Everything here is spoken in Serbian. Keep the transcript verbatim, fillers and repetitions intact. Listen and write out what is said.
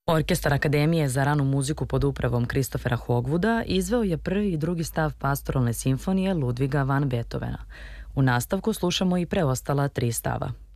Orkestar Akademije za ranu muziku pod upravom Christophera Hogwooda izveo je prvi i drugi stav pastoralne simfonije Ludviga van Beethovena. U nastavku slušamo i preostala tri stava.